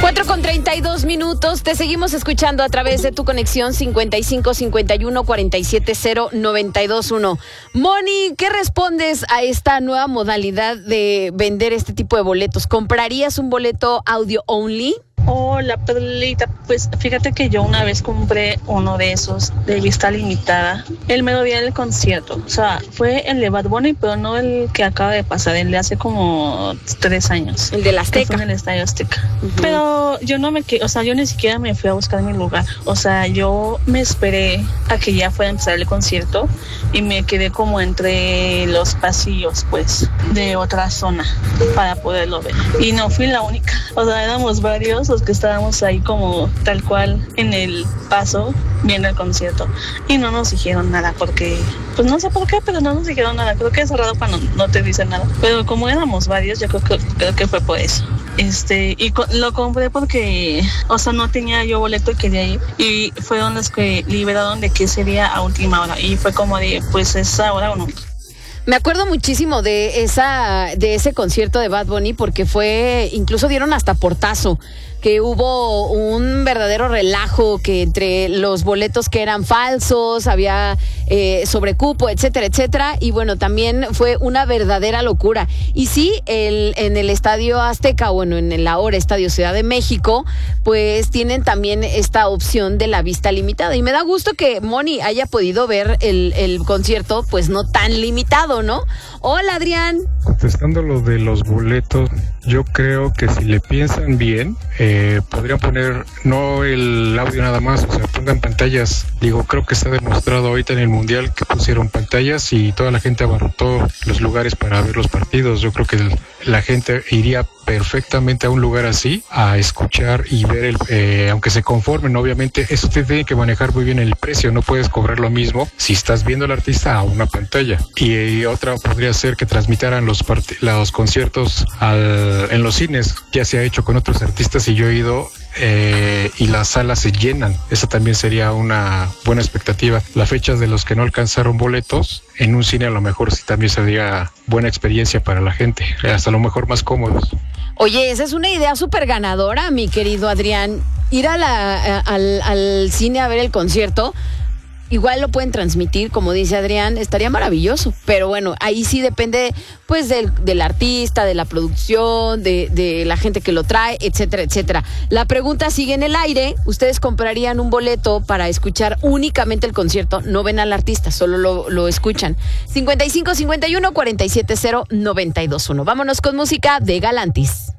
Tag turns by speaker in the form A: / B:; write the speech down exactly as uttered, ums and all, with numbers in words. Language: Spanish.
A: cuatro con treinta y dos minutos, te seguimos escuchando a través de tu conexión cincuenta y cinco cincuenta y uno cuarenta y siete cero noventa y dos uno. Moni, ¿qué respondes a esta nueva modalidad de vender este tipo de boletos? ¿Comprarías un boleto audio only?
B: Hola, Perlita. Pues fíjate que yo una vez compré uno de esos de vista limitada el mero día del concierto. O sea, fue el de Bad Bunny, pero no el que acaba de pasar, el de hace como tres años.
A: El de la Azteca.
B: Fue en el Estadio Azteca. Uh-huh. Pero yo no me quedé, o sea, yo ni siquiera me fui a buscar mi lugar. O sea, yo me esperé a que ya fuera a empezar el concierto y me quedé como entre los pasillos, pues, de otra zona para poderlo ver. Y no fui la única. O sea, éramos varios que estábamos ahí como tal cual en el paso viendo el concierto y no nos dijeron nada porque, pues no sé por qué, pero no nos dijeron nada. Creo que es raro cuando no te dicen nada, pero como éramos varios, yo creo que, creo que fue por eso. Este, y co- lo compré porque, o sea, no tenía yo boleto y quería ir, y fueron los que liberaron de que sería a última hora, y fue como de, pues es ahora o no.
A: Me acuerdo muchísimo de esa de ese concierto de Bad Bunny porque fue, incluso dieron hasta portazo, que hubo un verdadero relajo, que entre los boletos que eran falsos, había eh, sobrecupo, etcétera, etcétera, y bueno, también fue una verdadera locura. Y sí, el, en el Estadio Azteca, bueno, en el ahora Estadio Ciudad de México, pues tienen también esta opción de la vista limitada, y me da gusto que Moni haya podido ver el, el concierto, pues no tan limitado, ¿no? Hola, Adrián.
C: Contestando lo de los boletos, yo creo que si le piensan bien, eh, podrían poner no el audio nada más, o sea, pongan pantallas. Digo, creo que está demostrado ahorita en el Mundial que pusieron pantallas y toda la gente abarrotó los lugares para ver los partidos. Yo creo que el, la gente iría perfectamente a un lugar así, a escuchar y ver, el, eh, aunque se conformen, obviamente, eso te tiene que manejar muy bien el precio. No puedes cobrar lo mismo si estás viendo al artista a una pantalla. Y, y otra podría ser que transmitieran los, part- los conciertos al, en los cines. Ya se ha hecho con otros artistas y yo he ido eh, y las salas se llenan. Esa también sería una buena expectativa. Las fechas de los que no alcanzaron boletos, en un cine a lo mejor sí también sería buena experiencia para la gente, hasta a lo mejor más cómodos.
A: Oye, esa es una idea súper ganadora, mi querido Adrián. Ir a la, a, al, al cine a ver el concierto, igual lo pueden transmitir, como dice Adrián, estaría maravilloso. Pero bueno, ahí sí depende pues del, del artista, de la producción, de, de la gente que lo trae, etcétera, etcétera. La pregunta sigue en el aire. ¿Ustedes comprarían un boleto para escuchar únicamente el concierto? No ven al artista, solo lo, lo escuchan. cincuenta y cinco cincuenta y uno cuarenta y siete cero noventa y dos uno. Vámonos con música de Galantis.